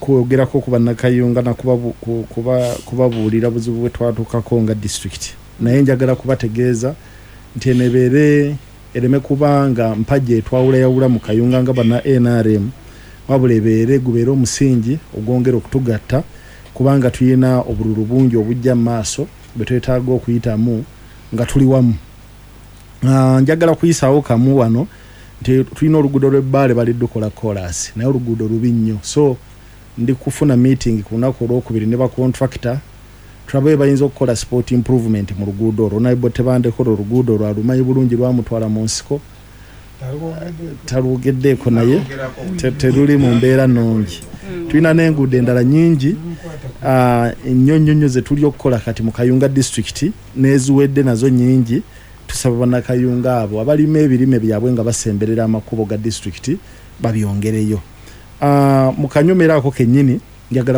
kwogerako ku bannakayunga na kubabuulira buzibu bwe twatuukako nga district naye njagala kubategeeza nti enebeere ereme kubanga mpajja etwawulayawula mu kayunga nga banna NRM wabula ebeere gubeere omusingi ogwongera okutugatta kubanga tulina obululu bungi obujja mu maaso bwe twetaaga okuyitamu nga tuli wamu. Njagala kuyisaawo kamu wano nti tulina oluguudo lw'ebbaale balidde dukola chorus naye oluguudo lubi nnyo, so ndi kufuna meeting ku lunaku olwokubiri ne bacontractor tulabe bayinza okukola sport improvement mu luguudo olwo naye bo tebandekolo oluguudo olwo alumanyi bulungi lwamutwala mu nsiko talugeddeeko naye teruli mu mbeera nnungi. Tulina n'enguudo endala nnyingi ennyonnyonnyo ze tuli okukola kati mu Kayunga district n'eziwedde nazo nnyingi. Tusaba bannakayunga abo abalima ebirime byabwe nga basemberera amakubo ga district babyongereyo. Mu kanyomera ako kennyini njagala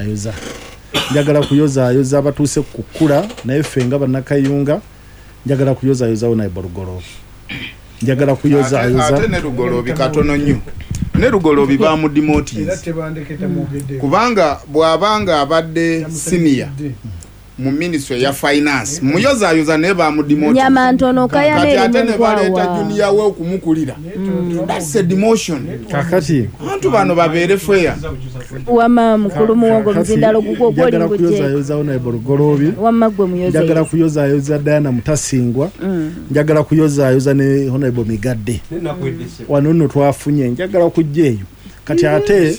kuyozaayoza abatuuse kukula naye ffe nga bannakayunga njagala kuyozaayozawo naye Borugolobi. Njagala kuyozaayoza ate ne Rugolobi katono nnyo. Ne Rugolobi bamudimotis kubanga bw'abanga abadde senior mu ministry ya finance muyoza ne bamudimotis Nyamantono kayane ate ne baleta junior we okumukulira. That's a demotion. Kakati Antu bano babeere fair. Wama mukulu muwongo mzindalo gugwo goli njagala kuyozaayozawo naye Borugolobi. Wama gwe muyoza. Njagala kuyozaayoza Diana Mutasingwa. Njagala kuyozaayoza ne Honorable Migadde. Wano nno twafunye njagala okujjeeyo. Kati ate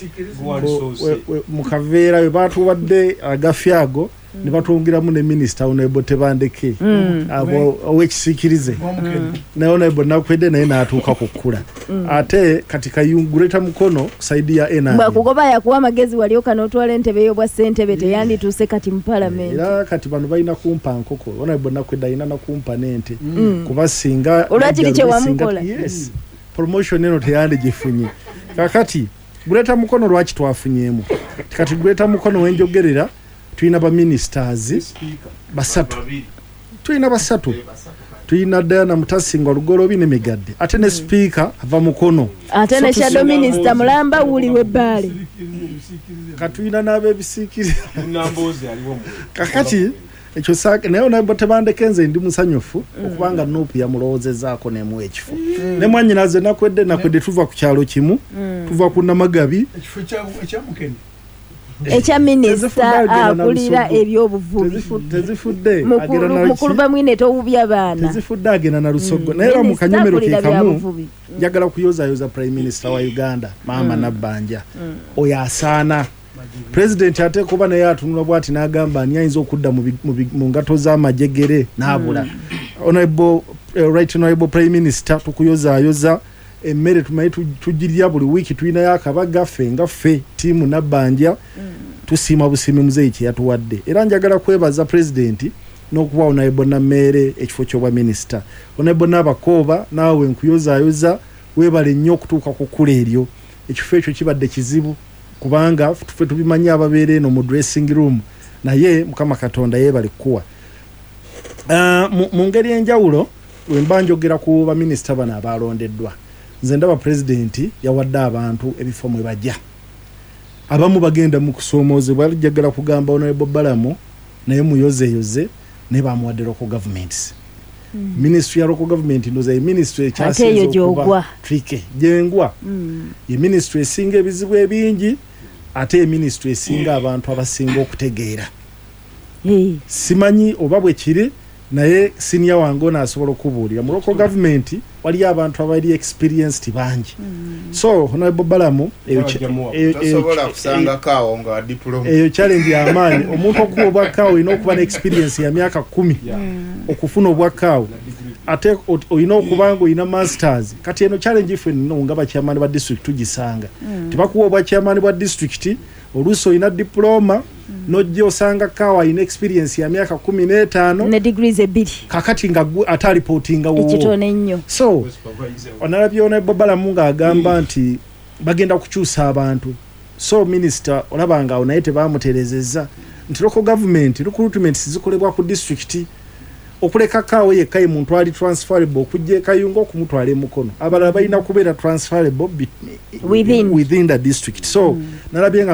mu kaveera we baatubadde agafyago ne batwongeramu ne minister Honorable Tebandeke abo owekisiikirize naye Honorable Nakwedde naye n'atuuka kukula ate kati kayunguleta mukono kusaidi ya NRM bakugoba yakuwa amagezi wali okanotwala entebe yo bwa ssentebe teyandituuse kati mu parliament era kati bano balina kumpa nkoko Honorable Nakwedde alina na kumpa n'ente kuba singa olwakiri kye wamukola. Yes, promotion eno teyandigifunye kakati guleta mukono lwaki twafunyeemu kati guleta mukono wenjogerera tulina ba ministers basatu tulina Diana Mutasingwa Rugolobi ne Migadde ate ne speaker ava mukono ate ne shadow minister Mulamba uliwe Bale katulina n'abebisikiriza nambozi aliwo kakati ekyo sake naye Honorable Tebandeke nze ndi musanyufu okubanga Nuupu yamulowoozezaako n'emu ekifo ne mwannyinaze Nakwedde tuva ku kyalo kimu tuva ku Namagabi ekifo ekyamukene echa minister akulira ebyobuvubi tezifudde mukulu bamwine towubya baana tezifudde agenda na Lusogo naye mu kanyomero ke kamu njagala kuyozaayoza Prime Minister wa Uganda Maama Nabbanja oyo asaana President ate kuba naye atunula bwati n'agamba ani ayinza okudda mu ngato z'amajegere n'abula Honorable Prime Minister tukuyozaayoza emmere tumaye tujirya buli wiki tulina yakabaga ffe nga ffe tiimu Nabbanja tusiima busimi muzeeyi kye yatuwadde era njagala kwebaza President n'okuba Honorable Nammere ekifo ky'obwa Minister Honorable Nabakooba naawe nkuyozaayoza weebale nnyo okutuuka ku kkula eryo ekifo ekyo kibadde kizibu kubanga ffe tubimanyi ababeera eno mu dressing room naye Mukama Katonda yeebale kuwa mu ngeri enjawulo we mba njogera ku baminisita bano abalondeddwa nze ndaba President yawadde abantu ebifo mwe bajja abamu bagenda mu kusoomoozebwa alijagala kugamba Honorable Balamu naye muyozeeyoze ne bamuwadde local governments Ministry ya local government ndoza ministry ekyasinze okuba trike jengwa ye ministry esinga ebizibu ebingi ate ministry esinga abantu abasinga okutegeera simanyi oba bwe kiri naye senior wango nasobola okubuulira mu local government wali abantu abali experienced bangi so Honorable Balamu tasobola kusanga kawo nga diploma eyo challenge ya maani omuntu okuba obwakawo ino okuba na experience ya myaka 10 okufuna obwakawo ate oyina okubanga oyina masters kati eno challenge ife nno nga bachairman ba district tugisanga tebakuwa obwa chairman bwa district oluso oyina diploma nojjo osanga kawa ina experience ya myaka 15 ne degrees ebiri kakati nga ata reportinga wo ekitone nnyo so onalabye Balamu nga agamba nti bagenda kukyusa abantu so minister olabanga onaye tebamuterezeza nti local government recruitment zikolebwa ku district okuleka kawo yekkayi muntu ali transferable okujja Kayunga okumutwala emukono abalala balina kubeera transferable within the district so nalabye